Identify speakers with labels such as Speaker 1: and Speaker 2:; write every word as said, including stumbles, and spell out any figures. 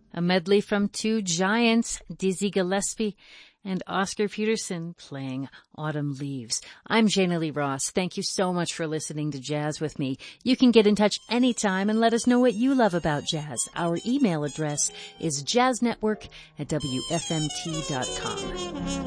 Speaker 1: A medley from two giants, Dizzy Gillespie and Oscar Peterson, playing Autumn Leaves. I'm Jana Lee Ross. Thank you so much for listening to Jazz with me. You can get in touch anytime and let us know what you love about jazz. Our email address is jazznetwork at W F M T dot com.